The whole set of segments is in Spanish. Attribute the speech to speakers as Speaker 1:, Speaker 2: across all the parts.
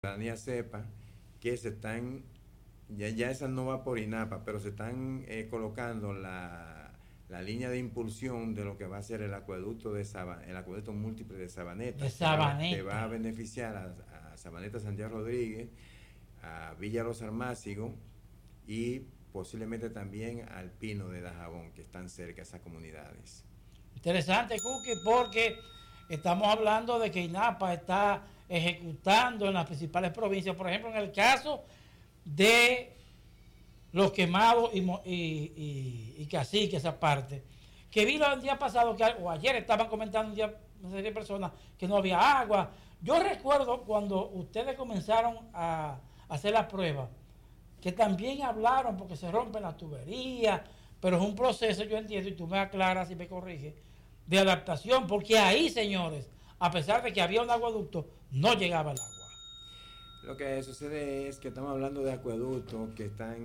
Speaker 1: ciudadanía sepa que se están, ya esa no va por INAPA, pero se están colocando la línea de impulsión de lo que va a ser el acueducto el acueducto múltiple de Sabaneta,
Speaker 2: De
Speaker 1: que va a
Speaker 2: Sabaneta.
Speaker 1: beneficiar a Sabaneta Santiago Rodríguez, a Villa Los Armácigos y posiblemente también al Pino de Dajabón, que están cerca esas comunidades.
Speaker 2: Interesante, Cookie, porque estamos hablando de que INAPA está ejecutando en las principales provincias, por ejemplo, en el caso de Los Quemados y Cacique, esa parte, que vi el día pasado, o ayer estaban comentando un día una serie de personas que no había agua. Yo recuerdo cuando ustedes comenzaron a hacer la prueba, que también hablaron porque se rompen las tuberías, pero es un proceso, yo entiendo, y tú me aclaras y me corriges, de adaptación, porque ahí, señores, a pesar de que había un acueducto, no llegaba el agua.
Speaker 1: Lo que sucede es que estamos hablando de acueductos que están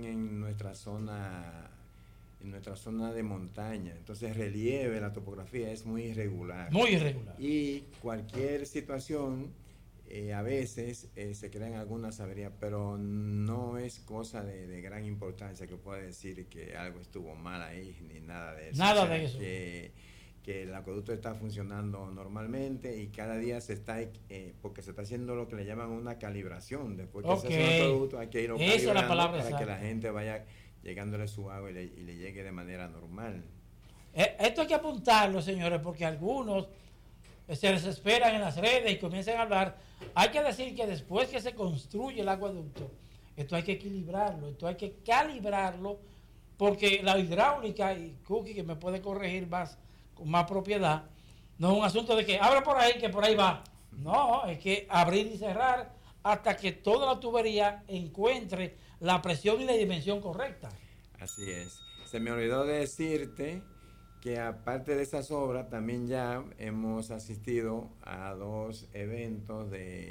Speaker 1: en nuestra zona de montaña. Entonces el relieve, la topografía es muy irregular.
Speaker 2: Muy irregular.
Speaker 1: Y cualquier situación, a veces se crean algunas averías, pero no es cosa de gran importancia que pueda decir que algo estuvo mal ahí, ni nada de eso.
Speaker 2: Nada de eso.
Speaker 1: Que el acueducto está funcionando normalmente y cada día se está, porque se está haciendo lo que le llaman una calibración. Después que se hace un acueducto hay que irlo calibrando para
Speaker 2: exacta.
Speaker 1: que la gente vaya llegándole su agua y le llegue de manera normal.
Speaker 2: Esto hay que apuntarlo, señores, porque algunos se desesperan en las redes y comienzan a hablar. Hay que decir que después que se construye el acueducto, esto hay que equilibrarlo, esto hay que calibrarlo, porque la hidráulica, y Cookie que me puede corregir más con más propiedad, no es un asunto de que abra por ahí, que por ahí va. No, es que abrir y cerrar hasta que toda la tubería encuentre la presión y la dimensión correcta.
Speaker 1: Así es. Se me olvidó de decirte que aparte de esas obras, también ya hemos asistido a dos eventos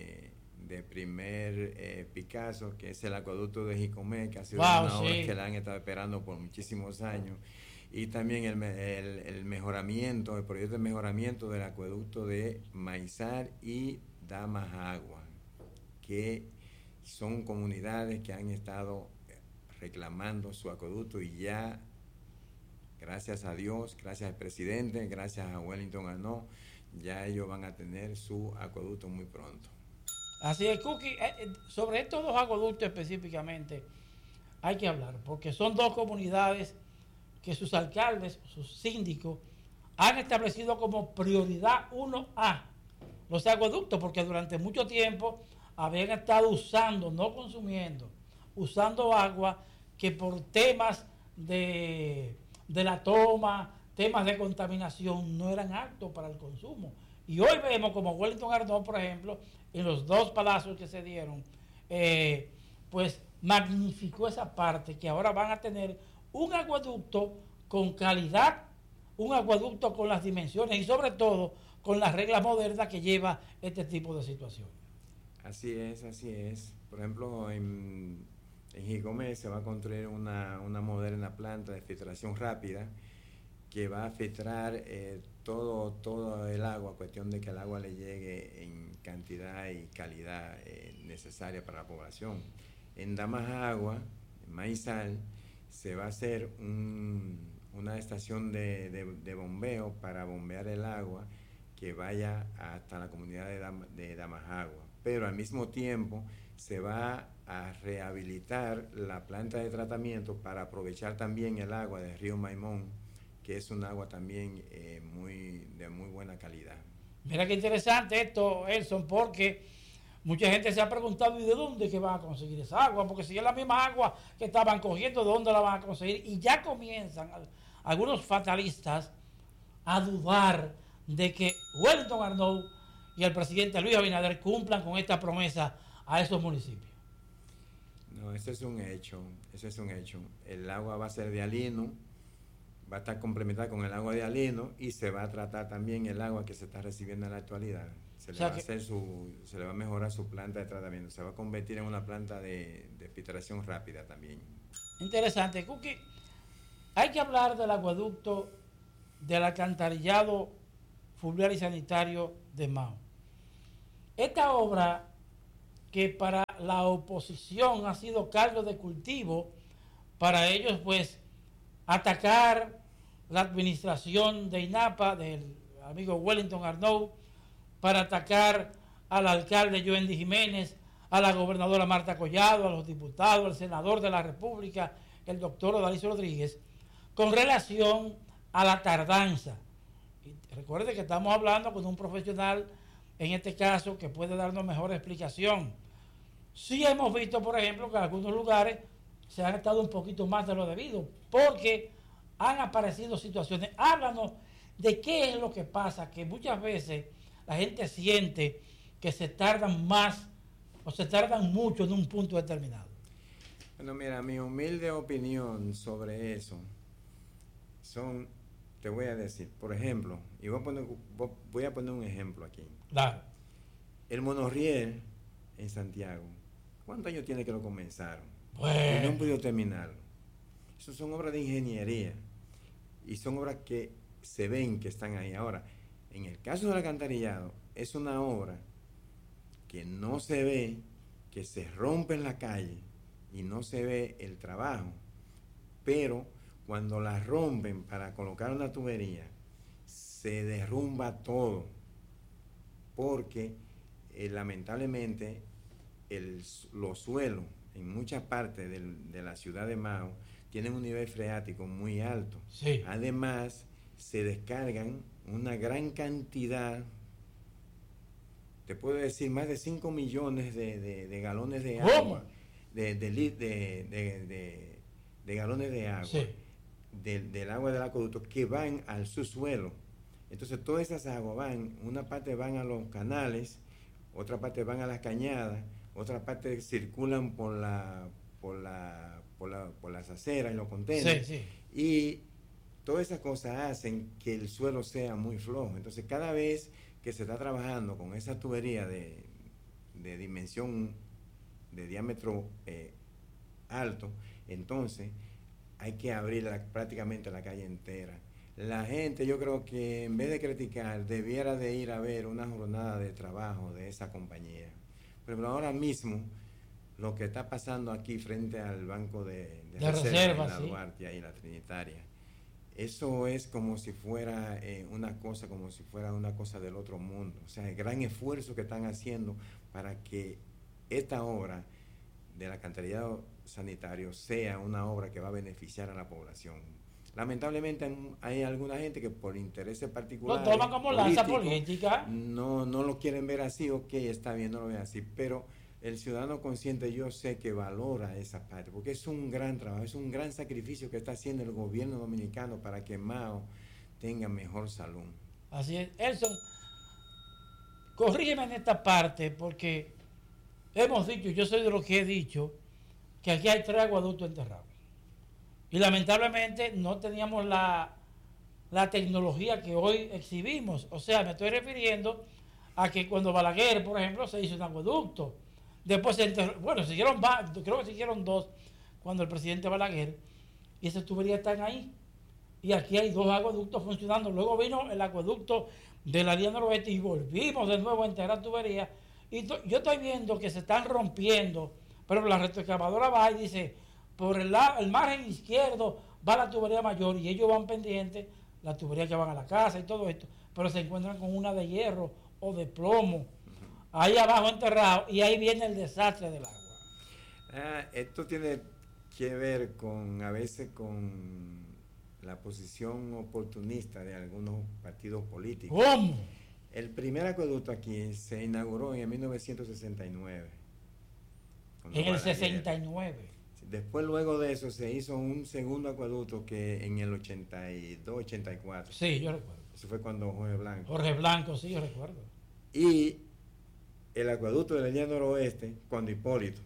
Speaker 1: de primer Picasso, que es el acueducto de Jicomé, que ha sido una obra que la han estado esperando por muchísimos años, y también el mejoramiento, el proyecto de mejoramiento del acueducto de Maizar y Damajagua, que son comunidades que han estado reclamando su acueducto y ya, gracias a Dios, gracias al presidente, gracias a Wellington Arnaud, ya ellos van a tener su acueducto muy pronto.
Speaker 2: Así es, Cookie, sobre estos dos acueductos específicamente hay que hablar, porque son dos comunidades que sus alcaldes, sus síndicos, han establecido como prioridad 1A los acueductos, porque durante mucho tiempo habían estado usando, no consumiendo, usando agua que por temas de la toma, temas de contaminación, no eran aptos para el consumo. Y hoy vemos como Wellington Arnaud, por ejemplo, en los dos palacios que se dieron, pues magnificó esa parte, que ahora van a tener un acueducto con calidad, un acueducto con las dimensiones y sobre todo con las reglas modernas que lleva este tipo de situaciones.
Speaker 1: Así es, así es. Por ejemplo, en Jicomé se va a construir una moderna planta de filtración rápida que va a filtrar todo el agua, cuestión de que el agua le llegue en cantidad y calidad necesaria para la población. En Damajagua, en Maizal, se va a hacer una estación de bombeo para bombear el agua que vaya hasta la comunidad de Damajagua. Pero al mismo tiempo se va a rehabilitar la planta de tratamiento para aprovechar también el agua del río Maimón, que es un agua también de muy buena calidad.
Speaker 2: Mira qué interesante esto, Elson, porque mucha gente se ha preguntado, ¿y de dónde que van a conseguir esa agua? Porque si es la misma agua que estaban cogiendo, ¿de dónde la van a conseguir? Y ya comienzan algunos fatalistas a dudar de que Wellington Arnaud y el presidente Luis Abinader cumplan con esta promesa a esos municipios.
Speaker 1: No, eso es un hecho, eso es un hecho. El agua va a ser de Alino, va a estar complementada con el agua de Alino y se va a tratar también el agua que se está recibiendo en la actualidad. Se le va a mejorar su planta de tratamiento, se va a convertir en una planta de filtración rápida también.
Speaker 2: Interesante, Cookie. Hay que hablar del acueducto del alcantarillado fluvial y sanitario de Mao. Esta obra que para la oposición ha sido caldo de cultivo para ellos, pues, atacar la administración de INAPA, del amigo Wellington Arnaud, para atacar al alcalde Joendy Jiménez, a la gobernadora Marta Collado, a los diputados, al senador de la República, el doctor Odalicio Rodríguez, con relación a la tardanza. Y recuerde que estamos hablando con un profesional, en este caso, que puede darnos mejor explicación. Sí hemos visto, por ejemplo, que en algunos lugares se han estado un poquito más de lo debido, porque han aparecido situaciones. Háblanos de qué es lo que pasa, que muchas veces la gente siente que se tardan más o se tardan mucho en un punto determinado.
Speaker 1: Bueno, mira, mi humilde opinión sobre eso te voy a decir, por ejemplo, y voy a poner un ejemplo aquí.
Speaker 2: Claro.
Speaker 1: El monorriel en Santiago, ¿cuántos años tiene que lo comenzaron?
Speaker 2: Bueno.
Speaker 1: Y no han podido terminarlo. Eso son obras de ingeniería y son obras que se ven que están ahí. Ahora, en el caso del alcantarillado, es una obra que no se ve, que se rompe en la calle y no se ve el trabajo, pero cuando la rompen para colocar una tubería, se derrumba todo, porque lamentablemente los suelos en muchas partes de la ciudad de Mao tienen un nivel freático muy alto.
Speaker 2: Sí.
Speaker 1: Además, se descargan una gran cantidad, te puedo decir, más de 5 millones de galones de agua, de galones de agua,
Speaker 2: sí,
Speaker 1: del agua del acueducto, que van al subsuelo. Entonces todas esas aguas van, una parte van a los canales, otra parte van a las cañadas, otra parte circulan por las aceras, en los contenedores.
Speaker 2: sí, sí.
Speaker 1: Y todas esas cosas hacen que el suelo sea muy flojo. Entonces cada vez que se está trabajando con esa tubería de dimensión, de diámetro alto, entonces hay que abrir prácticamente la calle entera. La gente, yo creo que en vez de criticar, debiera de ir a ver una jornada de trabajo de esa compañía. Pero ahora mismo, lo que está pasando aquí frente al banco de reserva, en la Duarte y la Trinitaria, eso es como si fuera una cosa del otro mundo. O sea, el gran esfuerzo que están haciendo para que esta obra del alcantarillado sanitario sea una obra que va a beneficiar a la población. Lamentablemente hay alguna gente que por intereses particulares
Speaker 2: lo toman como lanza política,
Speaker 1: no lo quieren ver así. Ok, está bien, no lo ven así, pero el ciudadano consciente, yo sé que valora esa parte, porque es un gran trabajo, es un gran sacrificio que está haciendo el gobierno dominicano para que Mao tenga mejor salud.
Speaker 2: Así es. Elson, corrígeme en esta parte, porque hemos dicho, yo soy de los que he dicho, que aquí hay 3 acueductos enterrados. Y lamentablemente no teníamos la tecnología que hoy exhibimos. O sea, me estoy refiriendo a que cuando Balaguer, por ejemplo, se hizo un acueducto. Después se enterró, bueno, creo que siguieron 2 cuando el presidente Balaguer, y esas tuberías están ahí. Y aquí hay 2 acueductos funcionando. Luego vino el acueducto de la línea noroeste y volvimos de nuevo a enterrar tuberías. Y yo estoy viendo que se están rompiendo, pero la retroexcavadora va y dice, por el margen izquierdo va la tubería mayor, y ellos van pendientes, las tuberías que van a la casa y todo esto, pero se encuentran con una de hierro o de plomo, ahí abajo enterrado, y ahí viene el desastre del agua.
Speaker 1: Esto tiene que ver a veces con la posición oportunista de algunos partidos políticos.
Speaker 2: ¿Cómo?
Speaker 1: El primer acueducto aquí se inauguró en 1969.
Speaker 2: En el 69.
Speaker 1: Después, luego de eso, se hizo un segundo acueducto que en el 82, 84.
Speaker 2: Sí, yo recuerdo.
Speaker 1: Eso fue cuando Jorge Blanco.
Speaker 2: Jorge Blanco, sí, yo recuerdo.
Speaker 1: Y el acueducto de la línea noroeste, cuando Hipólito.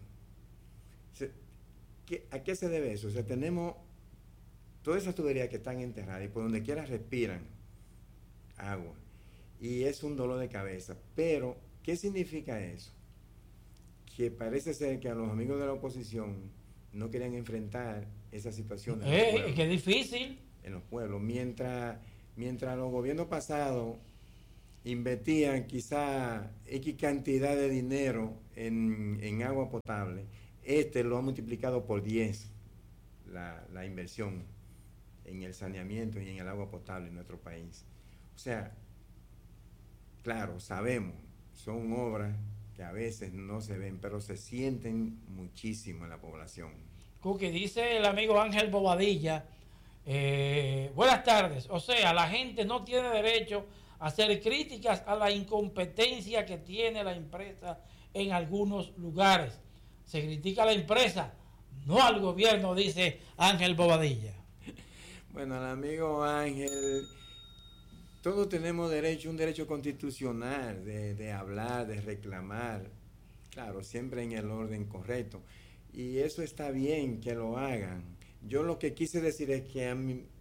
Speaker 1: ¿A qué se debe eso? O sea, tenemos todas esas tuberías que están enterradas y por donde quiera respiran agua. Y es un dolor de cabeza. Pero, ¿qué significa eso? Que parece ser que a los amigos de la oposición no querían enfrentar esa situación
Speaker 2: Es que es difícil.
Speaker 1: en los pueblos. Mientras los gobiernos pasados invertían quizá X cantidad de dinero en agua potable, lo ha multiplicado por 10 la inversión en el saneamiento y en el agua potable en nuestro país. O sea, claro, sabemos, son obras que a veces no se ven, pero se sienten muchísimo en la población.
Speaker 2: Cookie, dice el amigo Ángel Bobadilla, buenas tardes, o sea, la gente no tiene derecho a hacer críticas a la incompetencia que tiene la empresa en algunos lugares. Se critica a la empresa, no al gobierno, dice Ángel Bobadilla.
Speaker 1: Bueno, al amigo Ángel, todos tenemos derecho, un derecho constitucional de hablar, de reclamar, claro, siempre en el orden correcto. Y eso está bien que lo hagan. Yo lo que quise decir es que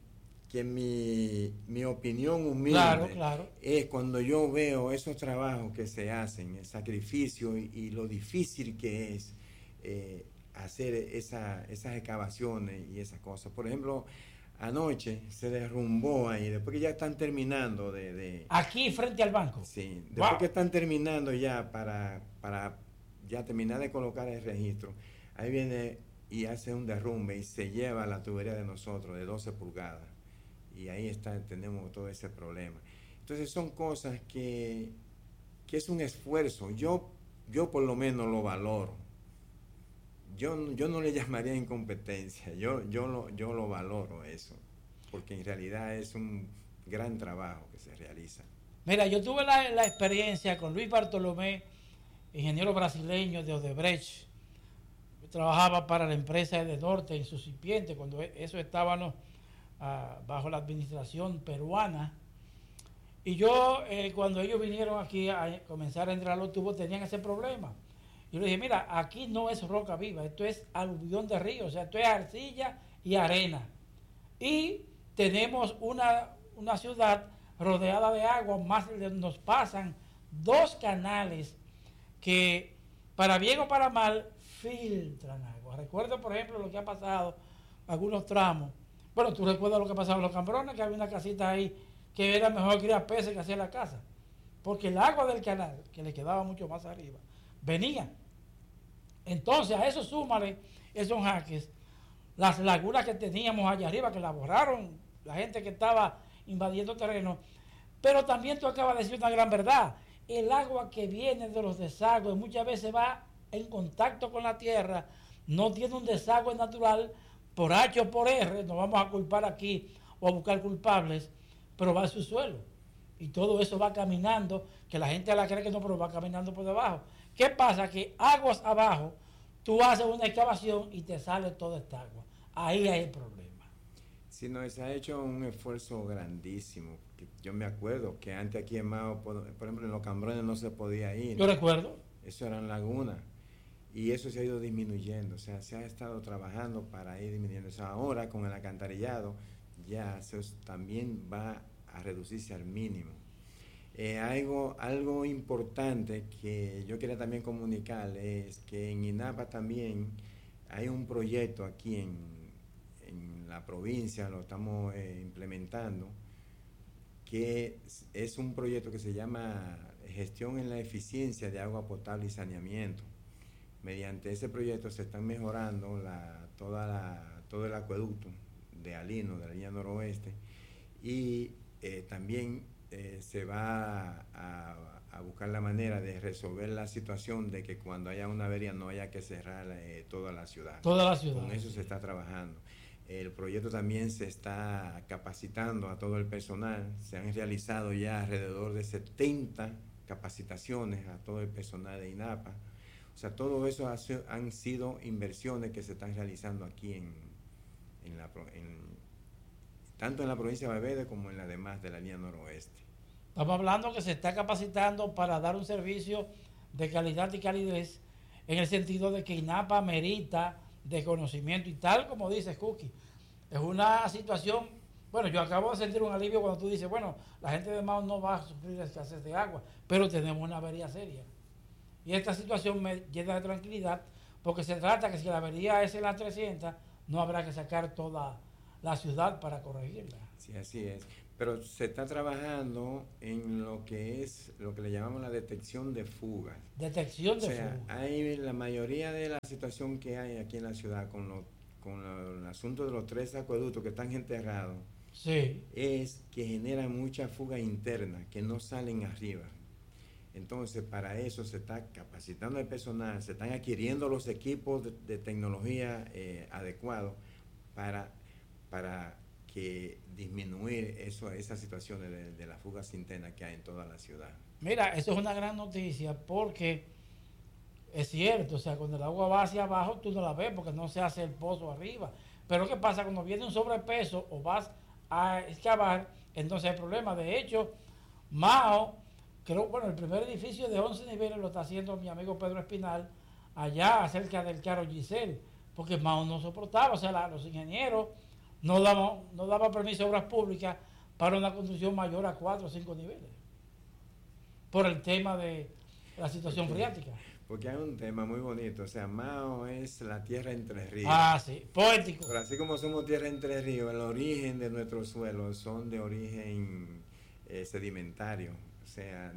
Speaker 1: mi opinión humilde,
Speaker 2: claro,
Speaker 1: es cuando yo veo esos trabajos que se hacen, el sacrificio y lo difícil que es hacer esas excavaciones y esas cosas. Por ejemplo, anoche se derrumbó ahí, después que ya están terminando
Speaker 2: aquí frente al banco.
Speaker 1: Sí, después que están terminando ya para ya terminar de colocar el registro, ahí viene y hace un derrumbe y se lleva la tubería de nosotros de 12 pulgadas. Y ahí tenemos todo ese problema. Entonces son cosas que es un esfuerzo. Yo por lo menos lo valoro. Yo no le llamaría incompetencia, yo lo valoro eso, porque en realidad es un gran trabajo que se realiza.
Speaker 2: Mira, yo tuve la experiencia con Luis Bartolomé, ingeniero brasileño de Odebrecht. Yo trabajaba para la empresa de Norte en su incipiente, cuando eso estábamos bajo la administración peruana. Y yo, cuando ellos vinieron aquí a comenzar a entrar a los tubos, tenían ese problema. Yo le dije, mira, aquí no es roca viva, esto es aluvión de río, o sea, esto es arcilla y arena. Y tenemos una ciudad rodeada de agua, más nos pasan 2 canales que, para bien o para mal, filtran agua. Recuerdo, por ejemplo, lo que ha pasado, algunos tramos. Bueno, tú recuerdas lo que ha pasado en Los Cambrones, que había una casita ahí que era mejor criar peces que hacer la casa. Porque el agua del canal, que le quedaba mucho más arriba, venía. Entonces a eso súmale esos jaques, las lagunas que teníamos allá arriba, que la borraron la gente que estaba invadiendo terreno. Pero también tú acabas de decir una gran verdad, el agua que viene de los desagües muchas veces va en contacto con la tierra, no tiene un desagüe natural por H o por R, no vamos a culpar aquí o a buscar culpables, pero va al subsuelo. Y todo eso va caminando, que la gente la cree que no, pero va caminando por debajo. ¿Qué pasa? Que aguas abajo, tú haces una excavación y te sale toda esta agua. Ahí hay el problema.
Speaker 1: Sí, no, se ha hecho un esfuerzo grandísimo. Yo me acuerdo que antes aquí en Mao, por ejemplo, en Los Cambrones no se podía ir.
Speaker 2: Yo recuerdo.
Speaker 1: Eso eran lagunas. Y eso se ha ido disminuyendo. O sea, se ha estado trabajando para ir disminuyendo. O sea, ahora con el alcantarillado ya eso también va a reducirse al mínimo. Algo importante que yo quería también comunicar es que en INAPA también hay un proyecto aquí en la provincia, lo estamos implementando, que es un proyecto que se llama Gestión en la Eficiencia de Agua Potable y Saneamiento. Mediante ese proyecto se están mejorando todo el acueducto de Alino, de la línea noroeste, y también se va a buscar la manera de resolver la situación de que cuando haya una avería no haya que cerrar toda la ciudad.
Speaker 2: Toda la ciudad.
Speaker 1: Con eso se está trabajando. El proyecto también se está capacitando a todo el personal. Se han realizado ya alrededor de 70 capacitaciones a todo el personal de INAPA. O sea, todo eso han sido inversiones que se están realizando aquí tanto en la provincia de Valverde como en la demás de la línea noroeste.
Speaker 2: Estamos hablando que se está capacitando para dar un servicio de calidad y calidez, en el sentido de que INAPA merita de conocimiento, y tal como dice Cookie, es una situación. Bueno, yo acabo de sentir un alivio cuando tú dices, bueno, la gente de Mao no va a sufrir escasez de agua, pero tenemos una avería seria. Y esta situación me llena de tranquilidad, porque se trata que si la avería es en las 300, no habrá que sacar toda la ciudad para corregirla.
Speaker 1: Sí, así es. Pero se está trabajando en lo que es lo que le llamamos la detección de fugas.
Speaker 2: Detección de
Speaker 1: O sea,
Speaker 2: fugas.
Speaker 1: hay la mayoría de la situación que hay aquí en la ciudad el asunto de los 3 acueductos que están enterrados,
Speaker 2: Sí.
Speaker 1: es que generan mucha fuga interna, que no salen arriba. Entonces, para eso se está capacitando el personal, se están adquiriendo los equipos de tecnología adecuados para, para que disminuir esas situaciones de las fugas internas que hay en toda la ciudad.
Speaker 2: Mira, eso es una gran noticia porque es cierto, o sea, cuando el agua va hacia abajo tú no la ves porque no se hace el pozo arriba. Pero ¿qué pasa? Cuando viene un sobrepeso o vas a excavar, entonces hay problema. De hecho, Mao, creo, bueno, el primer edificio de 11 niveles lo está haciendo mi amigo Pedro Espinal, allá cerca del Caro Giselle, porque Mao no soportaba, o sea, los ingenieros no daban permiso de obras públicas para una construcción mayor a 4 o 5 niveles, por el tema de la situación freática.
Speaker 1: Porque hay un tema muy bonito, o sea, Mao es la tierra entre ríos.
Speaker 2: Ah, sí, poético.
Speaker 1: Pero así como somos tierra entre ríos, el origen de nuestros suelos son de origen sedimentario, o sea,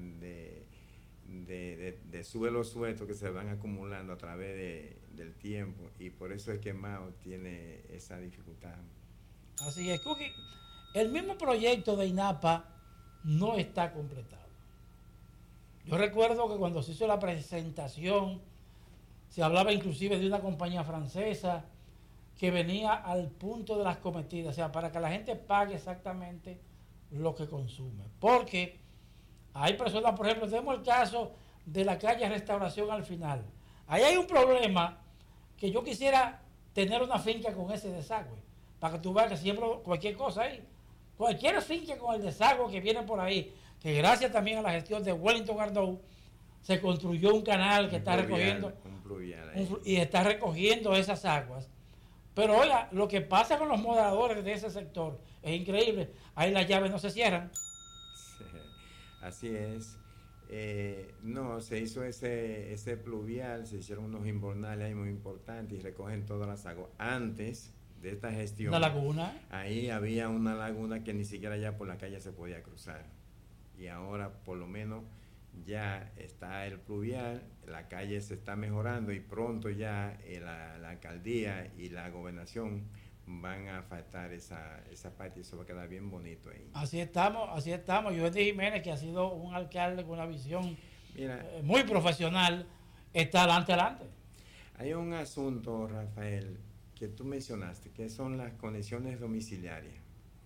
Speaker 1: de suelos sueltos que se van acumulando a través del tiempo, y por eso es que Mao tiene esa dificultad.
Speaker 2: Así es, Cookie. El mismo proyecto de INAPA no está completado. Yo recuerdo que cuando se hizo la presentación, se hablaba inclusive de una compañía francesa que venía al punto de las cometidas, o sea, para que la gente pague exactamente lo que consume. Porque hay personas, por ejemplo, tenemos el caso de la calle Restauración al final. Ahí hay un problema que yo quisiera tener una finca con ese desagüe, para que tú veas que siempre cualquier cosa ahí, cualquier finca con el desagüe que viene por ahí, que gracias también a la gestión de Wellington Arnaud se construyó un canal que está recogiendo y está recogiendo esas aguas. Pero oiga, lo que pasa con los moderadores de ese sector es increíble. Ahí las llaves no se cierran.
Speaker 1: Sí, así es. No, se hizo ese pluvial, se hicieron unos invernales ahí muy importantes y recogen todas las aguas. Antes de esta gestión,
Speaker 2: una laguna.
Speaker 1: Ahí había una laguna que ni siquiera ya por la calle se podía cruzar. Y ahora por lo menos ya está el pluvial, la calle se está mejorando y pronto ya la alcaldía y la gobernación van a faltar esa parte y eso va a quedar bien bonito ahí.
Speaker 2: Así estamos. Jovendy Jiménez, que ha sido un alcalde con una visión muy profesional, está adelante.
Speaker 1: Hay un asunto, Rafael, que tú mencionaste, que son las conexiones domiciliarias.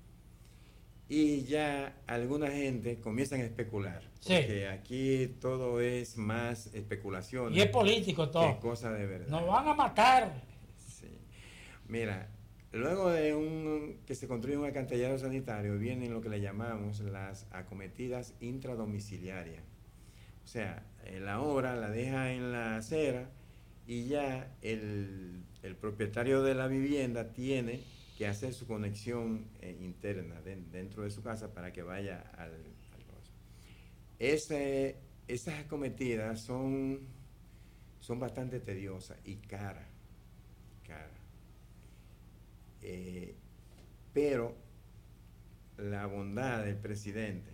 Speaker 1: Y ya alguna gente comienzan a especular.
Speaker 2: Sí.
Speaker 1: Porque aquí todo es más especulación.
Speaker 2: Y es político todo.
Speaker 1: Que cosa de verdad.
Speaker 2: Nos van a matar.
Speaker 1: Sí. Mira, luego de que se construye un alcantarillado sanitario, vienen lo que le llamamos las acometidas intradomiciliarias. O sea, la obra la deja en la acera y ya el propietario de la vivienda tiene que hacer su conexión interna dentro de su casa para que vaya al esas acometidas son bastante tediosas y caras. Pero la bondad del presidente,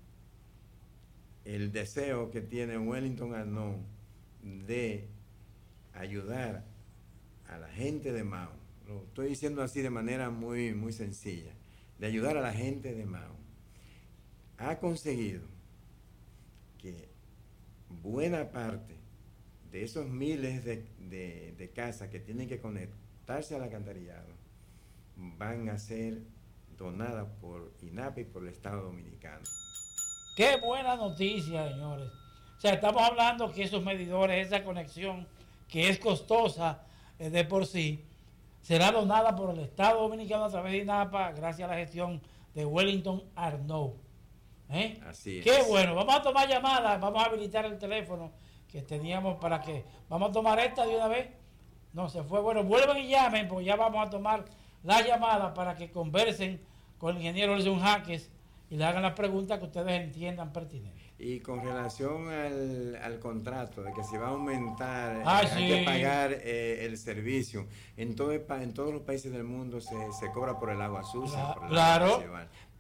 Speaker 1: el deseo que tiene Wellington Arnaud de ayudar a la gente de Mao, lo estoy diciendo así de manera muy, muy sencilla, de ayudar a la gente de Mao, ha conseguido que buena parte de esos miles de casas que tienen que conectarse al alcantarillado van a ser donadas por INAPA y por el Estado Dominicano.
Speaker 2: Qué buena noticia, señores. O sea, estamos hablando que esos medidores, esa conexión que es costosa de por sí, será donada por el Estado Dominicano a través de INAPA gracias a la gestión de Wellington Arnaud.
Speaker 1: Así es.
Speaker 2: Qué bueno. Vamos a tomar llamadas, vamos a habilitar el teléfono que teníamos para que... Vamos a tomar esta de una vez. No, se fue. Bueno, vuelvan y llamen, porque ya vamos a tomar las llamadas para que conversen con el ingeniero Wilson Jaques y le hagan las preguntas que ustedes entiendan pertinentes.
Speaker 1: Y con relación al contrato, de que se va a aumentar,
Speaker 2: hay
Speaker 1: que pagar el servicio, en todos los países del mundo se cobra por el agua sucia, por el agua residual.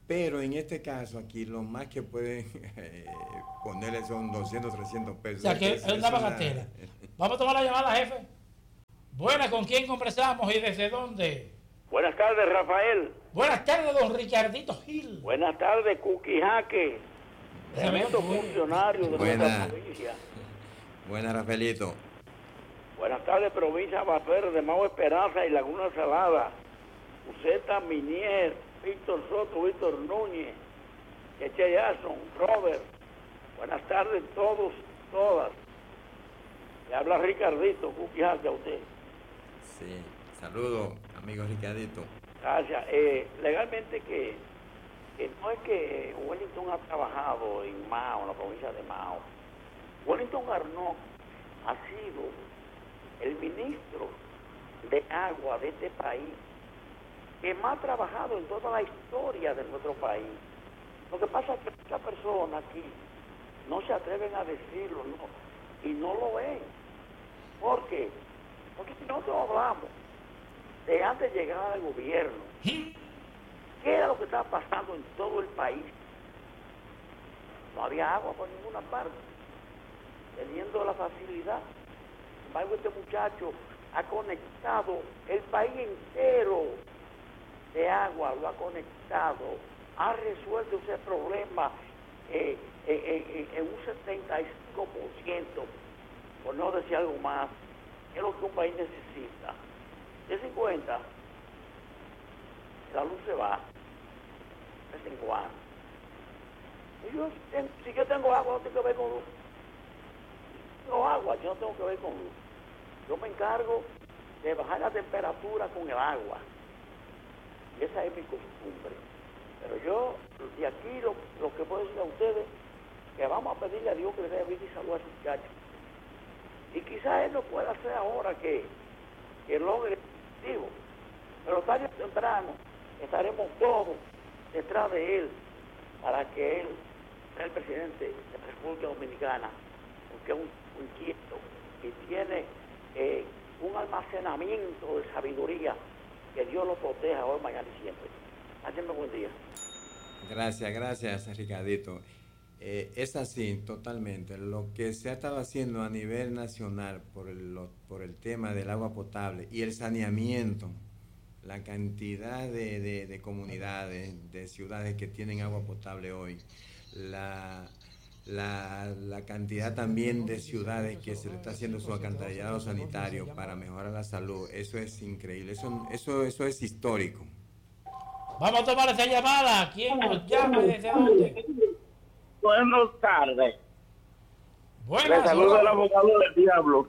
Speaker 1: Pero en este caso aquí lo más que pueden ponerle son 200, 300 pesos.
Speaker 2: O sea que es una bagatela. Vamos a tomar la llamada, jefe. Buenas, ¿con quién conversamos y desde dónde?
Speaker 3: Buenas tardes, Rafael.
Speaker 2: Buenas tardes, don Ricardito Gil.
Speaker 3: Buenas tardes, Cookie Jaque. Tremendo funcionario de nuestra provincia.
Speaker 1: Buenas, Rafaelito.
Speaker 3: Buenas tardes, provincia de Bafero, de Mau Esperanza y Laguna Salada. Uceta Minier, Víctor Soto, Víctor Núñez, Cheche Jason, Robert. Buenas tardes todos, todas. Le habla Ricardito, Cookie Jaque a usted.
Speaker 1: Sí, saludos, amigo Ricardito.
Speaker 3: Gracias. Legalmente que no es que Wellington ha trabajado en Mao, en la provincia de Mao. Wellington Arnott ha sido el ministro de agua de este país que más ha trabajado en toda la historia de nuestro país. Lo que pasa es que muchas personas aquí no se atreven a decirlo, no, y no lo ven. ¿Por qué? Porque si nosotros hablamos de antes de llegar al gobierno, ¿qué era lo que estaba pasando en todo el país? No había agua por ninguna parte, teniendo la facilidad. Sin embargo, este muchacho ha conectado el país entero de agua, lo ha conectado, ha resuelto ese problema en un 75%, por no decir algo más, es lo que un país necesita. De 50, la luz se va, de vez en cuando. Y yo, si yo tengo agua, no tengo que ver con luz. No agua, yo no tengo que ver con luz. Yo me encargo de bajar la temperatura con el agua. Y esa es mi costumbre. Pero yo, de aquí, lo que puedo decir a ustedes, que vamos a pedirle a Dios que le dé vida y salud a esos muchachos. Y quizás él lo pueda hacer ahora que logre, digo, pero tarde o temprano estaremos todos detrás de él para que él sea el presidente de la República Dominicana, porque es un inquieto y tiene un almacenamiento de sabiduría. Que Dios lo proteja hoy, mañana y siempre. Háganme buen día.
Speaker 1: Gracias, Ricardito. Es así, totalmente. Lo que se ha estado haciendo a nivel nacional por el tema del agua potable y el saneamiento, la cantidad de comunidades, de ciudades que tienen agua potable hoy, la cantidad también de ciudades que se le está haciendo su alcantarillado sanitario para mejorar la salud, eso es increíble, eso es histórico.
Speaker 2: Vamos a tomar esa llamada. ¿Quién nos llama y desde dónde?
Speaker 3: Buenas tardes.
Speaker 2: Buenas.
Speaker 3: Le saludo al abogado del diablo.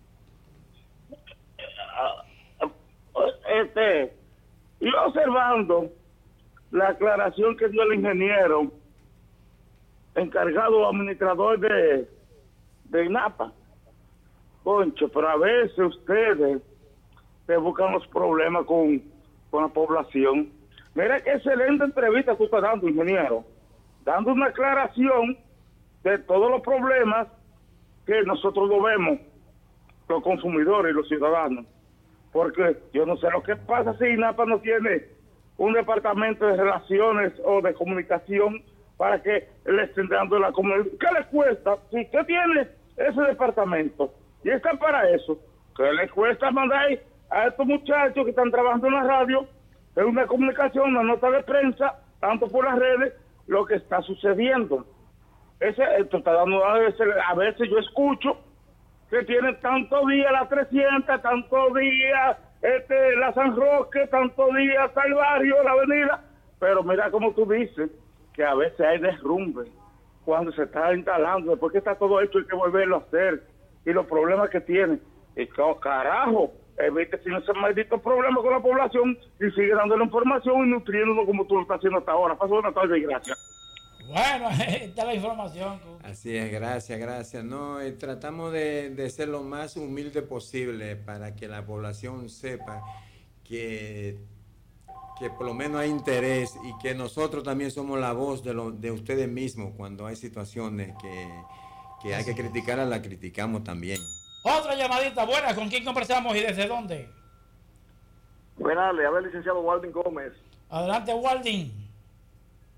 Speaker 3: Y observando la aclaración que dio el ingeniero encargado administrador de INAPA, concho, pero a veces ustedes se buscan los problemas con la población. Mira qué excelente entrevista tú estás dando, ingeniero, dando una aclaración de todos los problemas que nosotros lo vemos, los consumidores y los ciudadanos, porque yo no sé lo que pasa si INAPA no tiene un departamento de relaciones o de comunicación para que le estén dando la comunidad. ¿Qué le cuesta? Si usted tiene ese departamento y está para eso, ¿qué le cuesta mandar a estos muchachos que están trabajando en la radio, en una comunicación, una nota de prensa, tanto por las redes, lo que está sucediendo? Esto está dando, a veces yo escucho que tiene tantos días la 300, tantos días la San Roque, tantos días tal barrio, la avenida, pero mira como tú dices, que a veces hay derrumbe cuando se está instalando, después que está todo hecho hay que volverlo a hacer, y los problemas que tiene, y carajo, evite sin ese maldito problema con la población y sigue dándole información y nutriéndolo como tú lo estás haciendo hasta ahora. Paso buena tarde y gracias.
Speaker 2: Bueno, esta es la información.
Speaker 1: Así es, gracias. No, tratamos de ser lo más humilde posible para que la población sepa que por lo menos hay interés y que nosotros también somos la voz de ustedes mismos cuando hay situaciones que hay que criticar, la criticamos también.
Speaker 2: Otra llamadita buena, ¿con quién conversamos y desde dónde?
Speaker 4: Buenas, le habla el licenciado Waldin Gómez.
Speaker 2: Adelante, Waldin.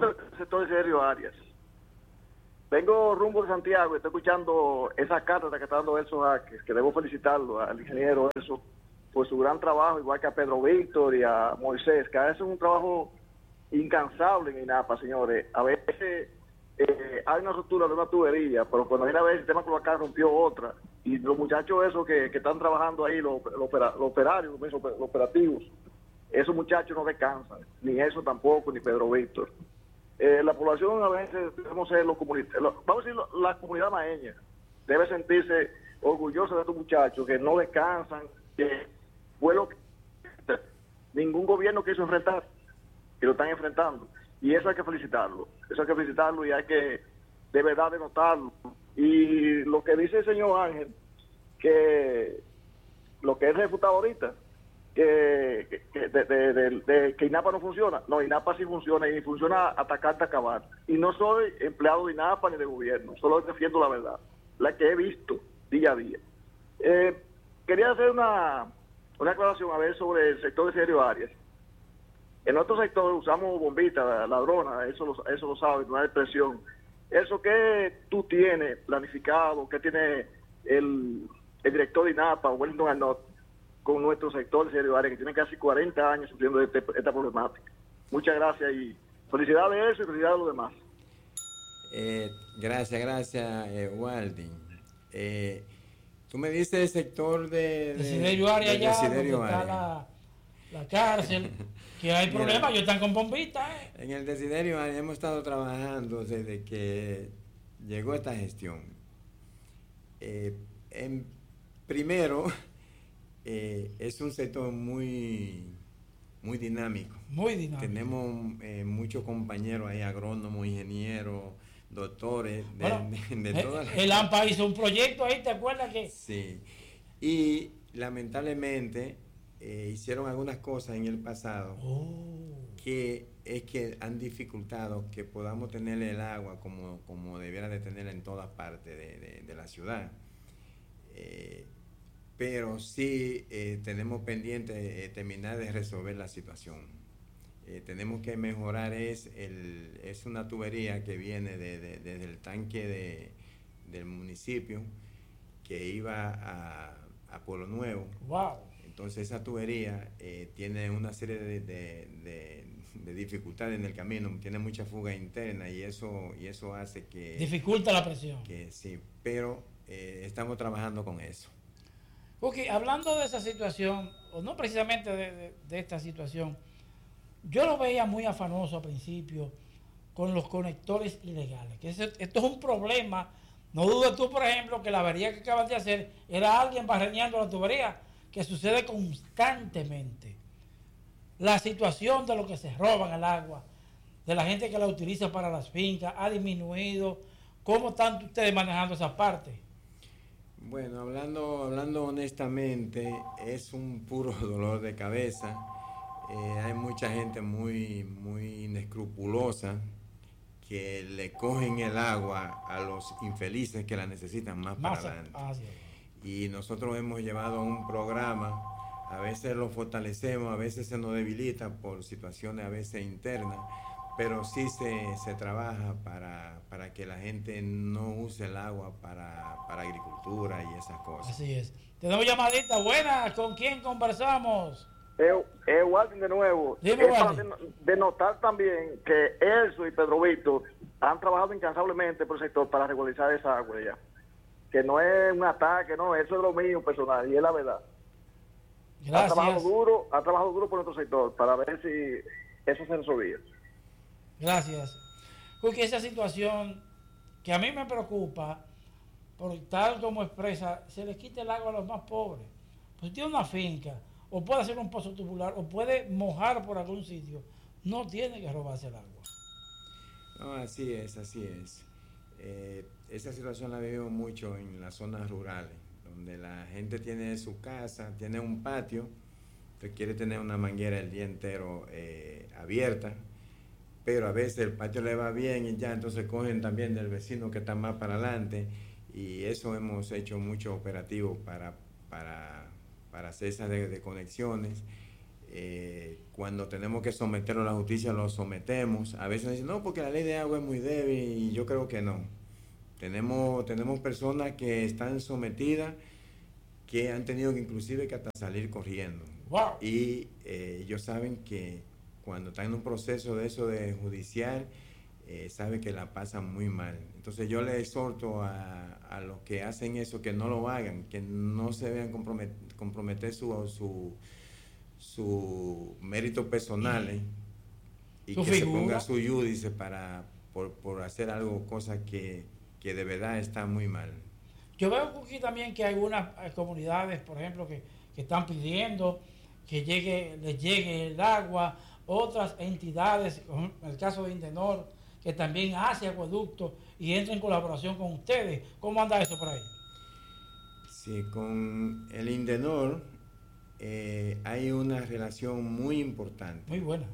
Speaker 4: sector de Sergio Arias. Vengo rumbo de Santiago y estoy escuchando esa cátedra que está dando Elso Jaques, que debo felicitarlo al ingeniero Elso por su gran trabajo, igual que a Pedro Víctor y a Moisés, que hacen un trabajo incansable en INAPA, señores. A veces hay una ruptura de una tubería, pero cuando viene a ver el sistema cloacal rompió otra, y los muchachos esos que están trabajando ahí, los operarios, los operativos, esos muchachos no descansan, ni eso tampoco, ni Pedro Víctor. La población a veces, debemos ser vamos a decir, la comunidad maeña debe sentirse orgullosa de estos muchachos que no descansan, que fue lo que ningún gobierno quiso enfrentar, que lo están enfrentando. Y eso hay que felicitarlo, y hay que de verdad denotarlo. Y lo que dice el señor Ángel, que lo que es refutado ahorita, que INAPA no funciona. No, INAPA sí funciona, y funciona atacarte a acabar. Y no soy empleado de INAPA ni de gobierno, solo defiendo la verdad, la que he visto día a día. Quería hacer una aclaración a ver sobre el sector de Sergio Arias. En nuestro sector usamos bombitas, ladronas, eso lo sabe, no hay presión. Eso que tú tienes planificado, que tiene el director de INAPA, Wellington Arnott, con nuestro sector de Sergio Arias, que tiene casi 40 años sufriendo esta problemática. Muchas gracias y felicidades a eso y felicidades a los demás.
Speaker 1: Gracias, Walding. Tú me dices el sector de
Speaker 2: Desiderio Arias, allá donde está la cárcel, que hay problemas, ellos están con bombitas.
Speaker 1: En el Desiderio Arias hemos estado trabajando desde que llegó esta gestión. Primero, es un sector muy dinámico.
Speaker 2: Muy dinámico.
Speaker 1: Tenemos muchos compañeros ahí, agrónomos, ingenieros, doctores, de todas las...
Speaker 2: El AMPA hizo un proyecto ahí, ¿te acuerdas que?
Speaker 1: Sí, y lamentablemente hicieron algunas cosas en el pasado que han dificultado que podamos tener el agua como debiera de tenerla en todas partes de la ciudad. Pero sí tenemos pendiente terminar de resolver la situación. Tenemos que mejorar, es una tubería que viene desde el tanque del municipio que iba a Pueblo Nuevo.
Speaker 2: Wow.
Speaker 1: Entonces esa tubería tiene una serie de dificultades en el camino, tiene mucha fuga interna y eso hace que...
Speaker 2: Dificulta la presión.
Speaker 1: Que sí, pero estamos trabajando con eso.
Speaker 2: Porque hablando de esa situación, o no precisamente de esta situación, yo lo veía muy afanoso al principio con los conectores ilegales. Que esto es un problema. No dudes tú, por ejemplo, que la avería que acaban de hacer era alguien barreñando la tubería, que sucede constantemente. La situación de lo que se roban el agua, de la gente que la utiliza para las fincas, ha disminuido. ¿Cómo están ustedes manejando esa parte?
Speaker 1: Bueno, hablando honestamente, es un puro dolor de cabeza. Hay mucha gente muy inescrupulosa que le cogen el agua a los infelices que la necesitan más para adelante. Y nosotros hemos llevado un programa, a veces lo fortalecemos, a veces se nos debilita por situaciones a veces internas, pero sí se trabaja para que la gente no use el agua para agricultura y esas cosas.
Speaker 2: Así es. Tenemos llamadita buena. ¿Con quién conversamos?
Speaker 4: Walden de nuevo.
Speaker 2: Dime, Walden.
Speaker 4: De notar también que Elso y Pedro Víctor han trabajado incansablemente por el sector para regularizar esa agua ya. Que no es un ataque, no, eso es lo mío personal y es la verdad.
Speaker 2: Gracias.
Speaker 4: Ha trabajado duro por nuestro sector para ver si eso se resolvía.
Speaker 2: Gracias. Porque esa situación que a mí me preocupa, por tal como expresa, se le quita el agua a los más pobres. Pues si tiene una finca, o puede hacer un pozo tubular, o puede mojar por algún sitio, no tiene que robarse el agua.
Speaker 1: No, así es. Esa situación la vivimos mucho en las zonas rurales, donde la gente tiene su casa, tiene un patio, entonces quiere tener una manguera el día entero abierta, pero a veces el patio le va bien y ya, entonces cogen también del vecino que está más para adelante, y eso hemos hecho mucho operativo para hacer esas de conexiones. Cuando tenemos que someterlo a la justicia, lo sometemos. A veces dicen, no, porque la ley de agua es muy débil, y yo creo que no. Tenemos personas que están sometidas, que han tenido que inclusive que hasta salir corriendo.
Speaker 2: Wow.
Speaker 1: Y ellos saben que cuando están en un proceso de eso de judicial, saben que la pasan muy mal. Entonces yo les exhorto a los que hacen eso que no lo hagan, que no se vean comprometer su mérito personal, y
Speaker 2: su
Speaker 1: que
Speaker 2: figura.
Speaker 1: se ponga su judice por hacer algo, cosas que de verdad está muy mal.
Speaker 2: Yo veo aquí también que hay algunas comunidades, por ejemplo, que están pidiendo que les llegue el agua, otras entidades, como el caso de Indenor, que también hace acueductos y entra en colaboración con ustedes. ¿Cómo anda eso por ahí?
Speaker 1: Sí, con el Indenor hay una relación muy importante.
Speaker 2: Muy buena.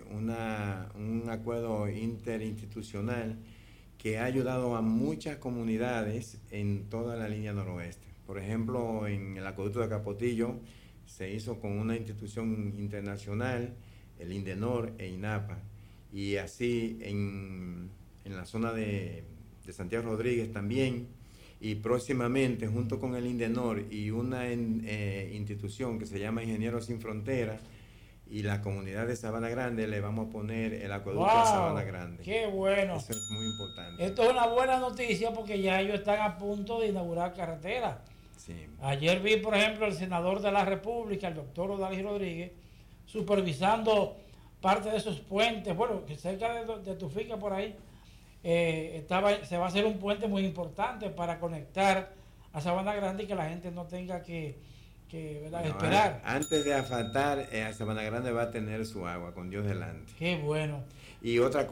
Speaker 1: Un acuerdo interinstitucional que ha ayudado a muchas comunidades en toda la línea noroeste. Por ejemplo, en el acueducto de Capotillo se hizo con una institución internacional, el Indenor e INAPA, y así en la zona de Santiago Rodríguez también, y próximamente junto con el Indenor y una institución que se llama Ingenieros Sin Fronteras y la comunidad de Sabana Grande, le vamos a poner el acueducto de Sabana Grande.
Speaker 2: ¡Qué bueno!
Speaker 1: Eso es muy importante.
Speaker 2: Esto es una buena noticia porque ya ellos están a punto de inaugurar carretera.
Speaker 1: Sí.
Speaker 2: Ayer vi, por ejemplo, el senador de la República, el doctor Odalis Rodríguez, supervisando parte de esos puentes. Bueno, que cerca de tu finca por ahí se va a hacer un puente muy importante para conectar a Sabana Grande y que la gente no tenga que esperar.
Speaker 1: Antes de asfaltar, a Sabana Grande va a tener su agua, con Dios delante.
Speaker 2: Qué bueno.
Speaker 1: Y otra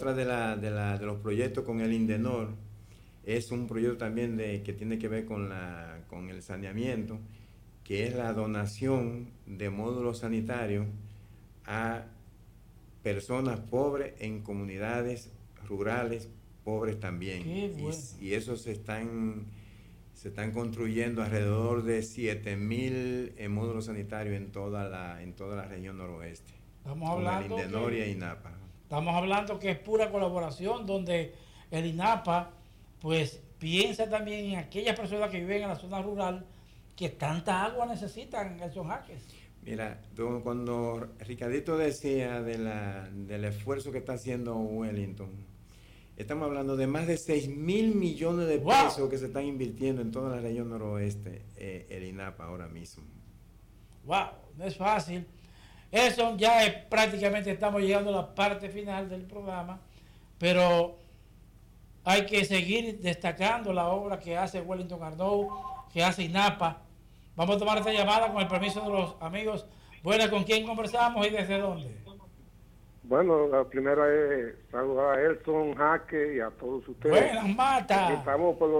Speaker 1: de los proyectos con el Indenor, es un proyecto también que tiene que ver con el saneamiento, que es la donación de módulos sanitarios a personas pobres en comunidades rurales pobres también.
Speaker 2: Qué bueno.
Speaker 1: Y eso se están construyendo alrededor de 7,000 módulos sanitarios en toda la región noroeste.
Speaker 2: Estamos hablando
Speaker 1: con el Indenor y INAPA.
Speaker 2: Estamos hablando que es pura colaboración, donde el INAPA pues piensa también en aquellas personas que viven en la zona rural que tanta agua necesitan, Nelson Jaques.
Speaker 1: Mira, cuando Ricardito decía del esfuerzo que está haciendo Wellington, estamos hablando de más de 6,000 millones de pesos que se están invirtiendo en toda la región noroeste, el INAPA ahora mismo.
Speaker 2: ¡Wow! No es fácil. Eso ya prácticamente estamos llegando a la parte final del programa, pero hay que seguir destacando la obra que hace Wellington Arnaud, que hace INAPA. Vamos a tomar esta llamada con el permiso de los amigos. Buenas, ¿con quién conversamos y desde dónde?
Speaker 5: Bueno, la primera es saludar a Elson Jaque y a todos ustedes.
Speaker 2: Buenas, Mata.
Speaker 5: Estamos por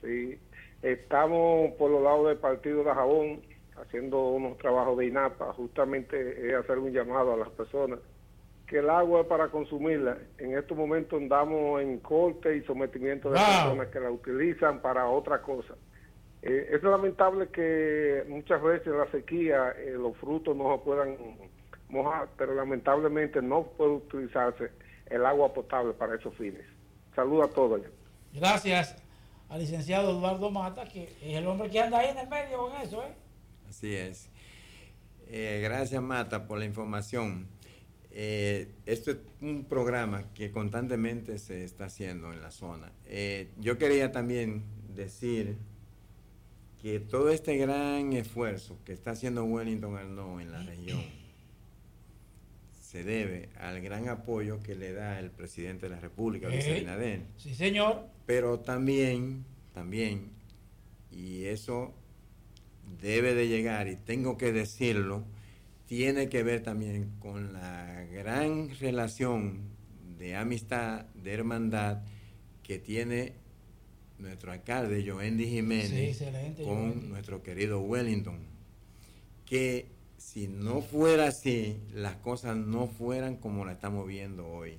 Speaker 5: los lados del partido de Jabón haciendo unos trabajos de INAPA. Justamente es hacer un llamado a las personas que el agua es para consumirla. En estos momentos andamos en corte y sometimiento de personas que la utilizan para otra cosa. Es lamentable que muchas veces en la sequía los frutos no se puedan mojar, pero lamentablemente no puede utilizarse el agua potable para esos fines. Saludos a todos.
Speaker 2: Gracias al licenciado Eduardo Mata, que es el hombre que anda ahí en el medio con eso, ¿eh?
Speaker 1: Así es. Gracias, Mata, por la información. Esto es un programa que constantemente se está haciendo en la zona. Yo quería también decir que todo este gran esfuerzo que está haciendo Wellington Arnaud en la región se debe al gran apoyo que le da el presidente de la República, Luis Abinader.
Speaker 2: Sí, señor.
Speaker 1: Pero también, y eso debe de llegar, y tengo que decirlo, tiene que ver también con la gran relación de amistad, de hermandad que tiene nuestro alcalde Joendy Jiménez con nuestro querido Wellington, que si no fuera así, las cosas no fueran como la estamos viendo hoy.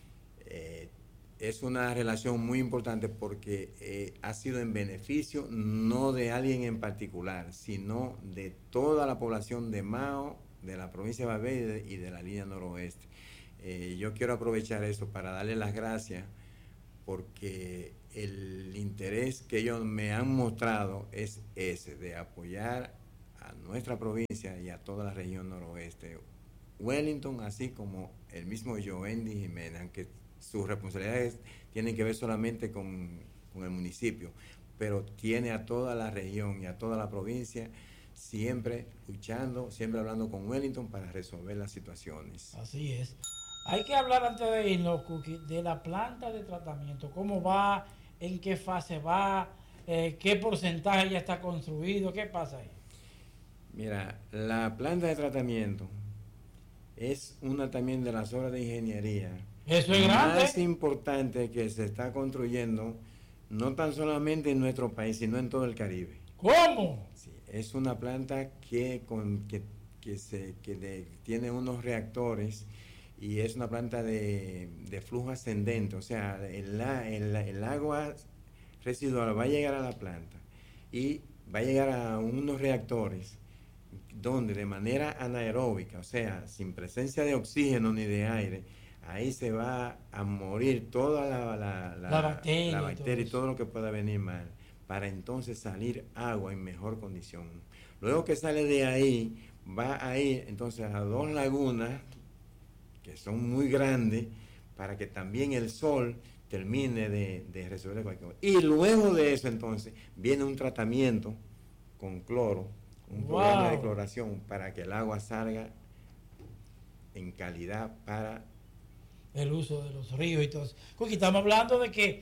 Speaker 1: Es una relación muy importante porque ha sido en beneficio no de alguien en particular, sino de toda la población de Mao de la provincia de Valverde y de la línea noroeste. Yo quiero aprovechar eso para darle las gracias porque el interés que ellos me han mostrado es ese, de apoyar a nuestra provincia y a toda la región noroeste. Wellington, así como el mismo Jovendy Jiménez, aunque sus responsabilidades tienen que ver solamente con el municipio, pero tiene a toda la región y a toda la provincia siempre luchando, siempre hablando con Wellington para resolver las situaciones.
Speaker 2: Así es. Hay que hablar antes de irnos, Cookie, de la planta de tratamiento. ¿Cómo va? ¿En qué fase va? ¿Qué porcentaje ya está construido? ¿Qué pasa ahí?
Speaker 1: Mira, la planta de tratamiento es una también de las obras de ingeniería.
Speaker 2: Eso es grande.
Speaker 1: Más importante que se está construyendo, no tan solamente en nuestro país, sino en todo el Caribe.
Speaker 2: ¿Cómo?
Speaker 1: Sí, es una planta que tiene unos reactores y es una planta de flujo ascendente, o sea, el agua residual va a llegar a la planta y va a llegar a unos reactores donde de manera anaeróbica, o sea, sin presencia de oxígeno ni de aire, ahí se va a morir toda la bacteria y todo lo que pueda venir mal, para entonces salir agua en mejor condición. Luego que sale de ahí, va a ir entonces a 2 lagunas que son muy grandes, para que también el sol termine de resolver cualquier cosa. Y luego de eso entonces viene un tratamiento con cloro, un programa de cloración para que el agua salga en calidad para
Speaker 2: el uso de los ríos y todo eso. Cookie, estamos hablando de que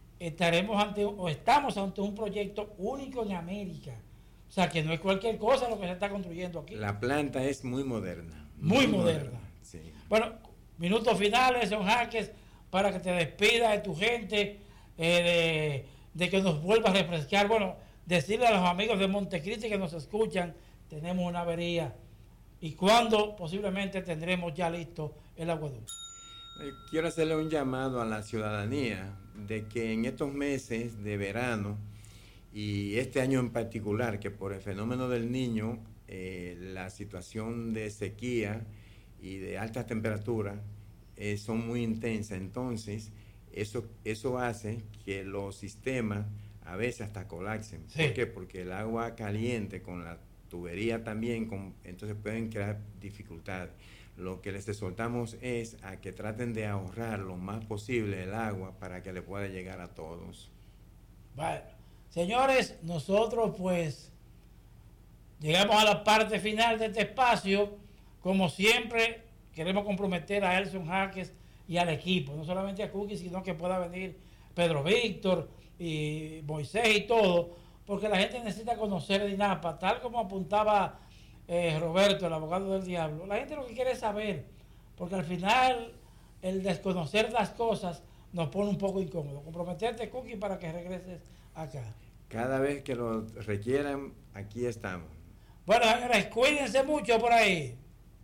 Speaker 2: estamos ante un proyecto único en América. O sea, que no es cualquier cosa lo que se está construyendo aquí.
Speaker 1: La planta es muy moderna.
Speaker 2: Muy moderna.
Speaker 1: Sí.
Speaker 2: Bueno, minutos finales, son Jaques, para que te despidas de tu gente, de que nos vuelva a refrescar. Bueno, decirle a los amigos de Montecristi que nos escuchan, tenemos una avería. ¿Y cuándo posiblemente tendremos ya listo el acueducto?
Speaker 1: Quiero hacerle un llamado a la ciudadanía de que en estos meses de verano y este año en particular, que por el fenómeno del Niño, la situación de sequía y de altas temperaturas son muy intensas. Entonces, eso hace que los sistemas a veces hasta colapsen.
Speaker 2: Sí.
Speaker 1: ¿Por qué? Porque el agua caliente con la tubería también, entonces pueden crear dificultades. Lo que les exhortamos es a que traten de ahorrar lo más posible el agua para que le pueda llegar a todos.
Speaker 2: Bueno, señores, nosotros pues llegamos a la parte final de este espacio. Como siempre, queremos comprometer a Elson Jaques y al equipo, no solamente a Cookie, sino que pueda venir Pedro Víctor y Moisés y todo, porque la gente necesita conocer el INAPA, tal como apuntaba Roberto, el abogado del diablo. La gente lo que quiere es saber, porque al final el desconocer las cosas nos pone un poco incómodo. Comprometerte, Cookie, para que regreses acá.
Speaker 1: Cada vez que lo requieran, aquí estamos.
Speaker 2: Bueno, señores, cuídense mucho por ahí.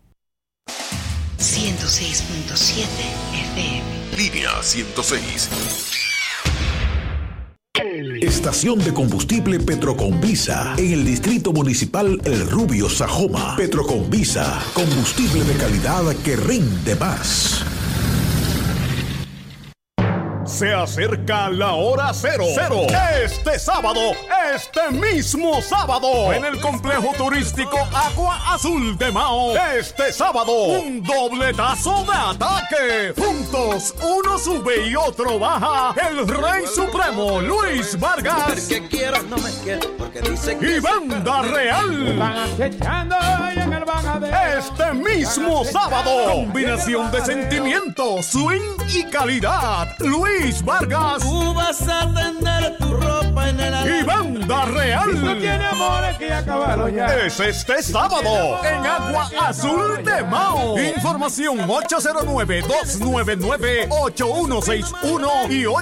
Speaker 6: 106.7 FM.
Speaker 7: Línea 106.
Speaker 8: Estación de combustible Petroconvisa en el distrito municipal El Rubio, Sajoma. Petroconvisa, combustible de calidad que rinde más.
Speaker 9: Se acerca la hora cero. Este sábado, este mismo sábado, en el complejo turístico Agua Azul de Mao. Este sábado, un dobletazo de ataque. Juntos, uno sube y otro baja. El Rey Supremo, Luis Vargas.
Speaker 10: Porque quiero, no me quiero, porque dice que
Speaker 9: y Banda Real.
Speaker 10: van acechando y en el bagadero.
Speaker 9: Este mismo sábado, combinación de sentimientos, swing y calidad. Luis Vargas.
Speaker 10: Tú vas a tender tu ropa en el
Speaker 9: y Banda Real.
Speaker 10: No tiene amores que acabaron ya.
Speaker 9: Es este sábado en Agua Azul de Mao. Información 809-299-8161 y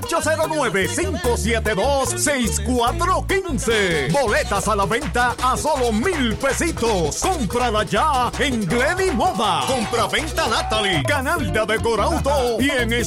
Speaker 9: 809-572-6415. Boletas a la venta a solo 1,000 pesitos. Cómprala ya en Glenny Moda. Compra-venta Natalie, Canalda de Corauto y en